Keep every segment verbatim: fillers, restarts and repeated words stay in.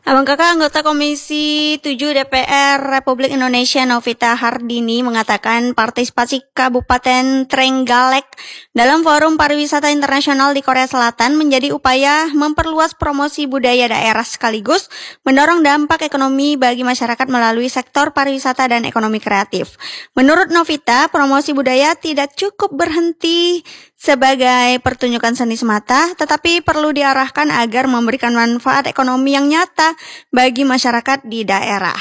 Abang Kakak, anggota Komisi tujuh D P R Republik Indonesia Novita Hardini mengatakan partisipasi Kabupaten Trenggalek dalam Forum Pariwisata Internasional di Korea Selatan menjadi upaya memperluas promosi budaya daerah sekaligus mendorong dampak ekonomi bagi masyarakat melalui sektor pariwisata dan ekonomi kreatif. Menurut Novita, promosi budaya tidak cukup berhenti sebagai pertunjukan seni semata, tetapi perlu diarahkan agar memberikan manfaat ekonomi yang nyata bagi masyarakat di daerah.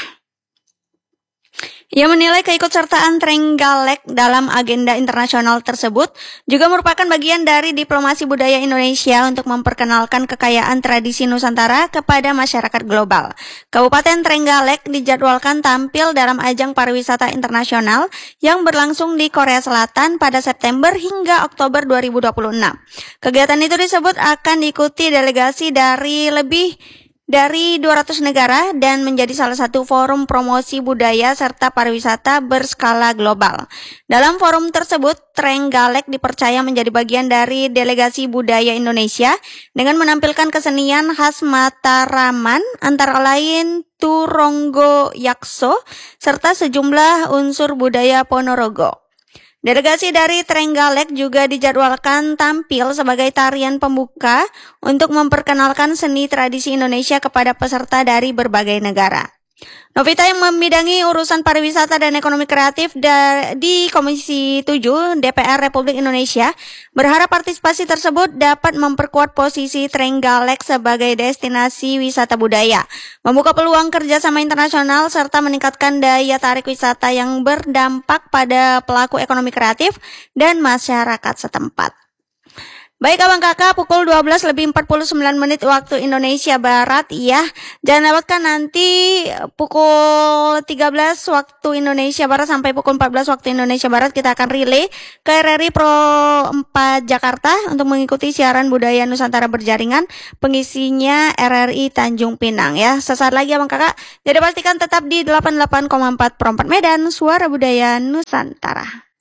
Ia menilai keikutsertaan Trenggalek dalam agenda internasional tersebut juga merupakan bagian dari diplomasi budaya Indonesia untuk memperkenalkan kekayaan tradisi Nusantara kepada masyarakat global. Kabupaten Trenggalek dijadwalkan tampil dalam ajang pariwisata internasional yang berlangsung di Korea Selatan pada September hingga Oktober dua ribu dua puluh enam. Kegiatan itu disebut akan diikuti delegasi dari lebih dari dua ratus negara dan menjadi salah satu forum promosi budaya serta pariwisata berskala global. Dalam forum tersebut, Trenggalek dipercaya menjadi bagian dari delegasi budaya Indonesia dengan menampilkan kesenian khas Mataraman antara lain Turonggo Yakso serta sejumlah unsur budaya Ponorogo. Delegasi dari Trenggalek juga dijadwalkan tampil sebagai tarian pembuka untuk memperkenalkan seni tradisi Indonesia kepada peserta dari berbagai negara. Novita yang membidangi urusan pariwisata dan ekonomi kreatif di Komisi tujuh D P R Republik Indonesia berharap partisipasi tersebut dapat memperkuat posisi Trenggalek sebagai destinasi wisata budaya, membuka peluang kerjasama internasional, serta meningkatkan daya tarik wisata yang berdampak pada pelaku ekonomi kreatif dan masyarakat setempat. Baik Abang Kakak, pukul dua belas lebih empat puluh sembilan menit waktu Indonesia Barat ya. Jangan lewatkan nanti pukul tiga belas waktu Indonesia Barat sampai pukul empat belas waktu Indonesia Barat kita akan relay ke R R I Pro empat Jakarta untuk mengikuti siaran budaya Nusantara berjaringan. Pengisinya R R I Tanjung Pinang ya. Sesaat lagi Abang Kakak. Jadi pastikan tetap di delapan puluh delapan koma empat Pro empat Medan, Suara Budaya Nusantara.